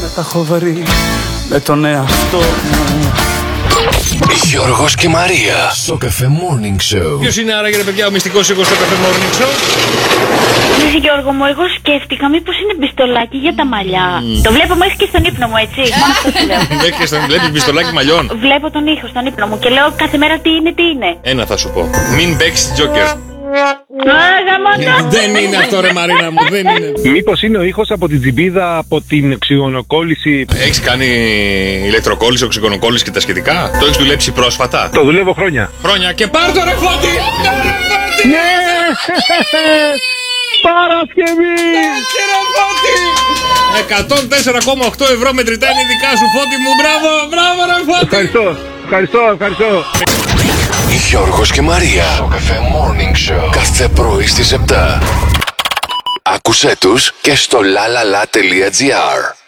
να τα έχω βρει με τον εαυτό μου. Γιώργος και Μαρία στο Cafe Morning Show. Ποιος είναι άραγε ρε παιδιά ο μυστικός ήχος στο Cafe Morning Show? Ναι, Γιώργο μου, εγώ σκέφτηκα μήπως είναι μπιστολάκι για τα μαλλιά. Το βλέπω μέχρι και στον ύπνο μου, έτσι. Μόνο αυτό σου λέω. Βλέπεις μπιστολάκι μαλλιών? Βλέπω τον ήχο στον ύπνο μου και λέω κάθε μέρα τι είναι, τι είναι. Ένα θα σου πω. Μην παίξεις Joker. Δεν είναι αυτό ρε Μαρίνα μου, δεν είναι. Μήπως είναι ο ήχος από την τσιμπίδα, από την οξυγονοκόλληση? Έχεις κάνει ηλεκτροκόλληση, οξυγονοκόλληση και τα σχετικά? Το έχεις δουλέψει πρόσφατα? Το δουλεύω χρόνια. Χρόνια και πάρ' το ρε Φώτη! Ναι! Παρασκευή! 104,8 ευρώ μετρητά είναι δικά σου Φώτη μου, μπράβο, μπράβο ρε Φώτη! Ευχαριστώ. Γιώργος και Μαρία στο Cafe Morning Show. Κάθε πρωί στις 7. Άκουσέ τους και στο lalala.gr.